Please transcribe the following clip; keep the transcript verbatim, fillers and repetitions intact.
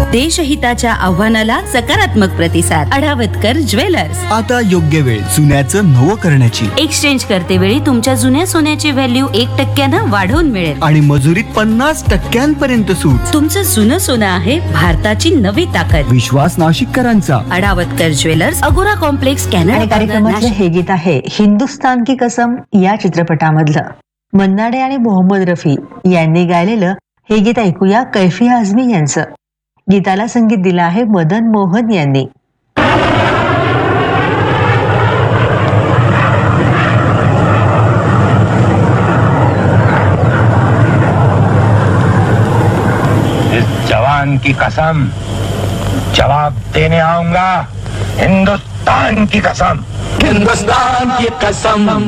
देशहिताच्या आव्हानाला सकारात्मक प्रतिसाद. अढावतकर ज्वेलर्स. आता योग्य वेळ जुन्याचं नवं करण्याची. एक्सचेंज करते वेळी तुमच्या जुन्या सोन्याची व्हॅल्यू एक टक्क्यानं वाढवून मिळेल आणि मजुरीत पन्नास टक्क्यांपर्यंत सूट. तुमचं जुनं सोनं आहे भारताची नवी ताकद. विश्वास नाशिककरांचा. अढावतकर ज्वेलर्स, अगोरा कॉम्प्लेक्स, आणि कॅनडा. कार्यक्रमातलं हे गीत आहे हिंदुस्तान की कसम या चित्रपटामधलं. मन्नाडे आणि मोहम्मद रफी यांनी गायलेलं हे गीत ऐकूया कैफी आझमी यांचं. गीताला संगीत दिलं आहे मदन मोहन यांनी. इस जवान की कसम, जवाब देने आऊंगा हिंदुस्तान की कसम. हिंदुस्तान की कसम,